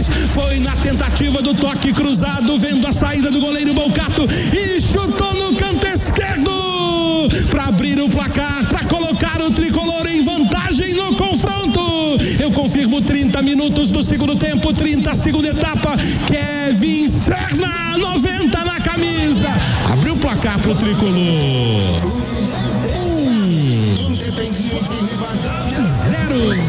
fez foi na tentativa do toque cruzado, vendo a saída do goleiro Bolcato e chutou no canto esquerdo para abrir o placar, para colocar o tricolor em vantagem no confronto. Eu confirmo, 30 minutos do segundo tempo, 30 segunda etapa. Kevin Serna, 90 na camisa, abriu o placar pro tricolor.